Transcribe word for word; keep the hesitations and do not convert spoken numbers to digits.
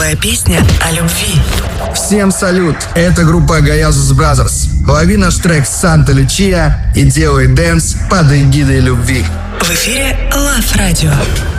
Новая песня о любви. Всем салют, это группа Гаязус Бразерс. Лови наш трек «Санта Лючия» и делай дэнс под эгидой любви. В эфире Love Radio.